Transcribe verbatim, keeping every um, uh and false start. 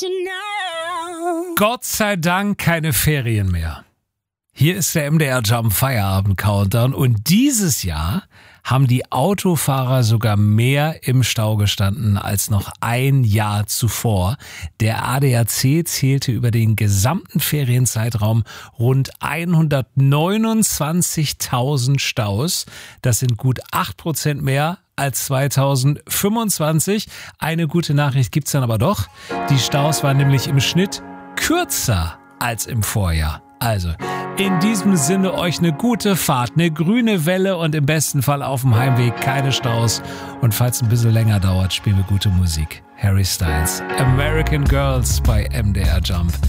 Gott sei Dank keine Ferien mehr. Hier ist der M D R Jump Feierabend Countdown und dieses Jahr haben die Autofahrer sogar mehr im Stau gestanden als noch ein Jahr zuvor. Der A D A C zählte über den gesamten Ferienzeitraum rund hundertneunundzwanzigtausend Staus. Das sind gut acht Prozent mehr als zweitausendfünfundzwanzig. Eine gute Nachricht gibt's dann aber doch. Die Staus waren nämlich im Schnitt kürzer als im Vorjahr. Also, in diesem Sinne euch eine gute Fahrt, eine grüne Welle und im besten Fall auf dem Heimweg keine Staus. Und falls es ein bisschen länger dauert, spielen wir gute Musik. Harry Styles, American Girls bei M D R Jump.